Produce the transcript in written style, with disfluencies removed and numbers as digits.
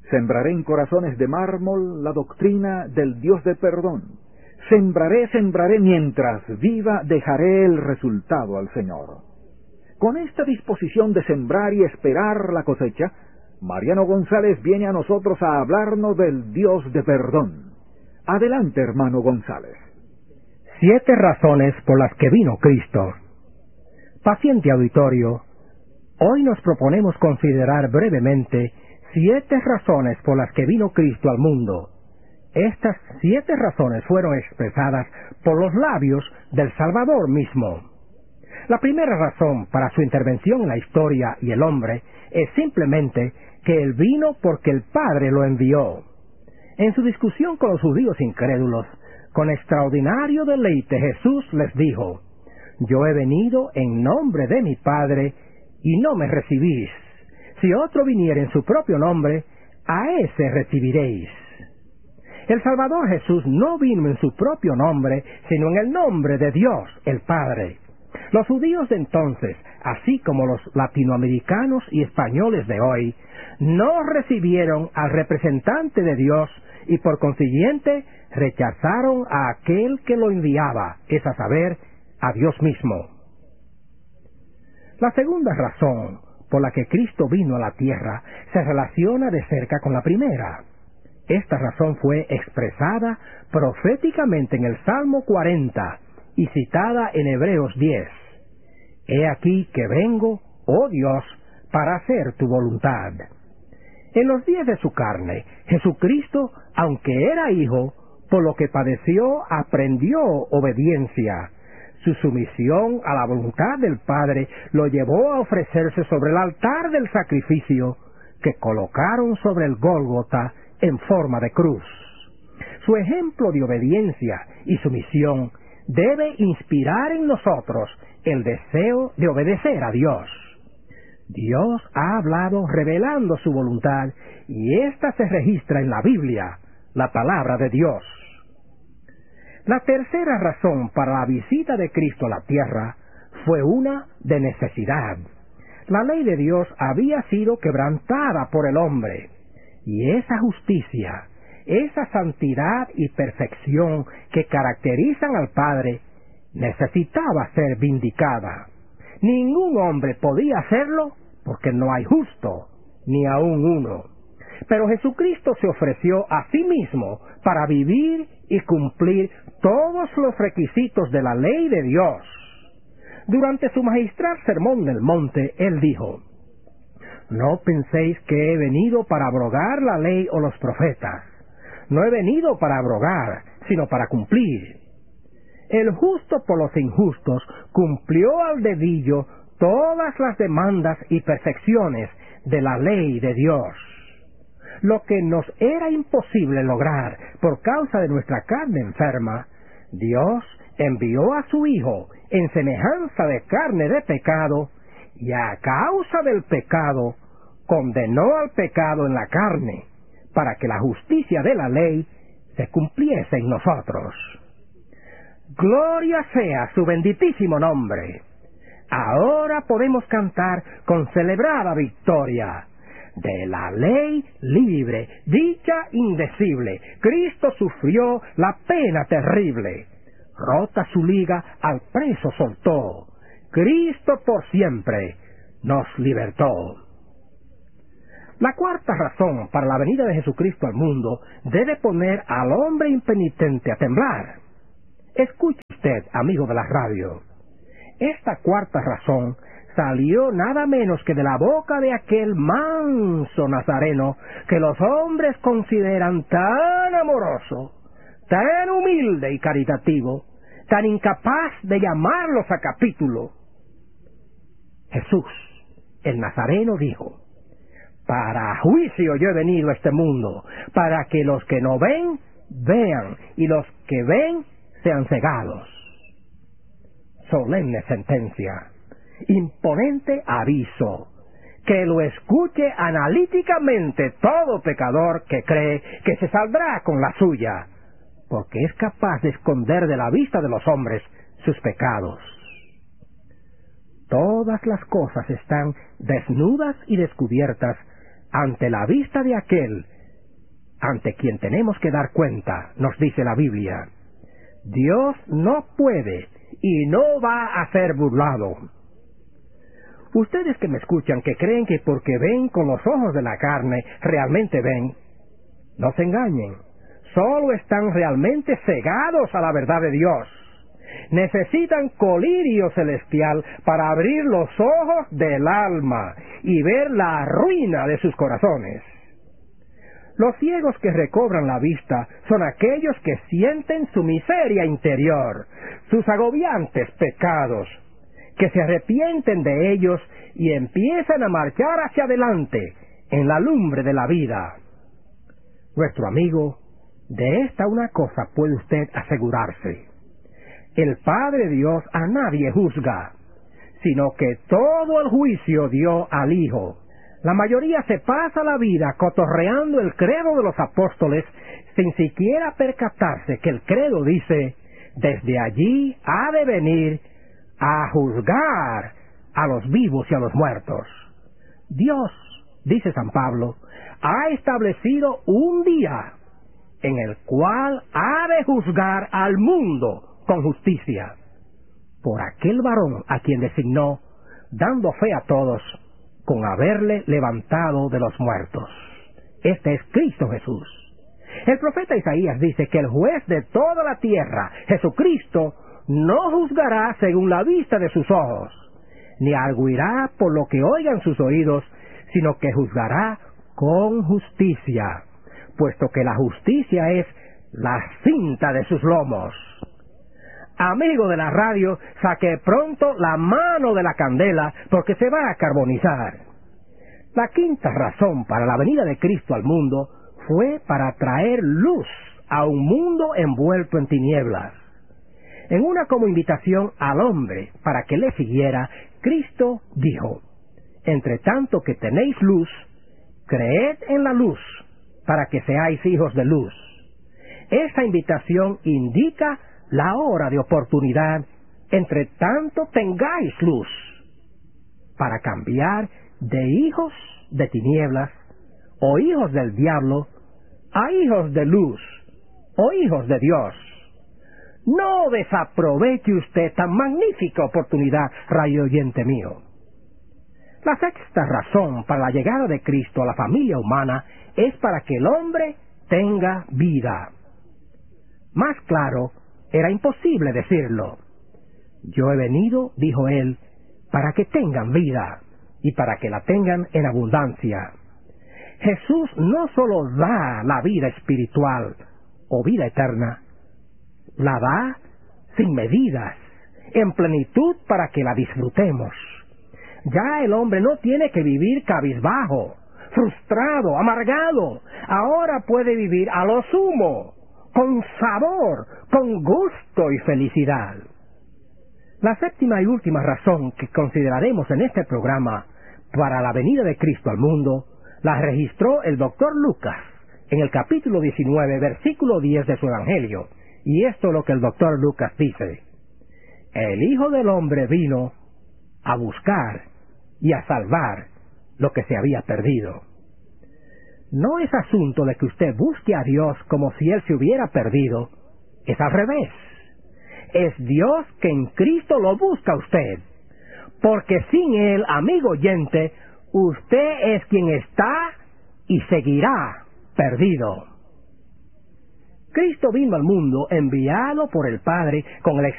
Sembraré en corazones de mármol la doctrina del Dios de perdón. Sembraré, mientras viva dejaré el resultado al Señor. Con esta disposición de sembrar y esperar la cosecha, Mariano González viene a nosotros a hablarnos del Dios de perdón. Adelante, hermano González. 7 razones por las que vino Cristo. Paciente auditorio, hoy nos proponemos considerar brevemente 7 razones por las que vino Cristo al mundo. Estas 7 razones fueron expresadas por los labios del Salvador mismo. La primera razón para su intervención en la historia y el hombre es simplemente que Él vino porque el Padre lo envió. En su discusión con los judíos incrédulos, con extraordinario deleite Jesús les dijo: «Yo he venido en nombre de mi Padre y no me recibís. Si otro viniere en su propio nombre, a ese recibiréis». El Salvador Jesús no vino en su propio nombre, sino en el nombre de Dios, el Padre. Los judíos de entonces, así como los latinoamericanos y españoles de hoy, no recibieron al representante de Dios y por consiguiente rechazaron a aquel que lo enviaba, es a saber, a Dios mismo. La segunda razón por la que Cristo vino a la tierra se relaciona de cerca con la primera. Esta razón fue expresada proféticamente en el Salmo 40 y citada en Hebreos 10. «He aquí que vengo, oh Dios, para hacer tu voluntad». En los días de su carne, Jesucristo, aunque era hijo, por lo que padeció, aprendió obediencia. Su sumisión a la voluntad del Padre lo llevó a ofrecerse sobre el altar del sacrificio que colocaron sobre el Gólgota en forma de cruz. Su ejemplo de obediencia y sumisión debe inspirar en nosotros el deseo de obedecer a Dios. Dios ha hablado revelando su voluntad y ésta se registra en la Biblia, la palabra de Dios. La tercera razón para la visita de Cristo a la tierra fue una de necesidad. La ley de Dios había sido quebrantada por el hombre, y esa justicia, esa santidad y perfección que caracterizan al Padre, necesitaba ser vindicada. Ningún hombre podía hacerlo porque no hay justo, ni aun uno. Pero Jesucristo se ofreció a sí mismo para vivir y cumplir todos los requisitos de la ley de Dios. Durante su magistral sermón del monte, Él dijo: «No penséis que he venido para abrogar la ley o los profetas. No he venido para abrogar, sino para cumplir». El justo por los injustos cumplió al dedillo todas las demandas y perfecciones de la ley de Dios. Lo que nos era imposible lograr por causa de nuestra carne enferma, Dios envió a su Hijo en semejanza de carne de pecado, y a causa del pecado condenó al pecado en la carne, para que la justicia de la ley se cumpliese en nosotros. Gloria sea su benditísimo nombre. Ahora podemos cantar con celebrada victoria. De la ley libre, dicha indecible, Cristo sufrió la pena terrible. Rota su liga, al preso soltó. Cristo por siempre nos libertó. La cuarta razón para la venida de Jesucristo al mundo debe poner al hombre impenitente a temblar. Escuche usted, amigo de la radio. Esta cuarta razón salió nada menos que de la boca de aquel manso nazareno que los hombres consideran tan amoroso, tan humilde y caritativo, tan incapaz de llamarlos a capítulo. Jesús, el Nazareno, dijo: «Para juicio yo he venido a este mundo, para que los que no ven, vean, y los que ven, sean cegados». Solemne sentencia, imponente aviso, que lo escuche analíticamente todo pecador que cree que se saldrá con la suya, porque es capaz de esconder de la vista de los hombres sus pecados. Todas las cosas están desnudas y descubiertas ante la vista de aquel ante quien tenemos que dar cuenta, nos dice la Biblia. Dios no puede y no va a ser burlado. Ustedes que me escuchan, que creen que porque ven con los ojos de la carne, realmente ven, no se engañen. Solo están realmente cegados a la verdad de Dios. Necesitan colirio celestial para abrir los ojos del alma y ver la ruina de sus corazones. Los ciegos que recobran la vista son aquellos que sienten su miseria interior, sus agobiantes pecados, que se arrepienten de ellos y empiezan a marchar hacia adelante en la lumbre de la vida. Nuestro amigo, de esta una cosa puede usted asegurarse: el Padre Dios a nadie juzga, sino que todo el juicio dio al Hijo. La mayoría se pasa la vida cotorreando el credo de los apóstoles sin siquiera percatarse que el credo dice: desde allí ha de venir a juzgar a los vivos y a los muertos. Dios, dice San Pablo, ha establecido un día en el cual ha de juzgar al mundo con justicia, por aquel varón a quien designó, dando fe a todos, con haberle levantado de los muertos. Este es Cristo Jesús. El profeta Isaías dice que el juez de toda la tierra, Jesucristo, no juzgará según la vista de sus ojos, ni arguirá por lo que oigan sus oídos, sino que juzgará con justicia, puesto que la justicia es la cinta de sus lomos. Amigo de la radio, saque pronto la mano de la candela, porque se va a carbonizar. La quinta razón para la venida de Cristo al mundo fue para traer luz a un mundo envuelto en tinieblas. En una como invitación al hombre para que le siguiera, Cristo dijo: entre tanto que tenéis luz, creed en la luz, para que seáis hijos de luz. Esta invitación indica la hora de oportunidad, entre tanto tengáis luz, para cambiar de hijos de tinieblas o hijos del diablo a hijos de luz o hijos de Dios. No desaproveche usted tan magnífica oportunidad, radio oyente mío. La sexta razón para la llegada de Cristo a la familia humana es para que el hombre tenga vida. Más claro, era imposible decirlo. Yo he venido, dijo él, para que tengan vida y para que la tengan en abundancia. Jesús no solo da la vida espiritual o vida eterna, la da sin medidas, en plenitud para que la disfrutemos. Ya el hombre no tiene que vivir cabizbajo, frustrado, amargado. Ahora puede vivir a lo sumo, con sabor, con gusto y felicidad. La séptima y última razón que consideraremos en este programa para la venida de Cristo al mundo, la registró el doctor Lucas en el capítulo 19, versículo 10 de su Evangelio. Y esto es lo que el doctor Lucas dice: el Hijo del Hombre vino a buscar y a salvar lo que se había perdido. No es asunto de que usted busque a Dios como si Él se hubiera perdido, es al revés. Es Dios que en Cristo lo busca a usted, porque sin Él, amigo oyente, usted es quien está y seguirá perdido. Cristo vino al mundo enviado por el Padre con el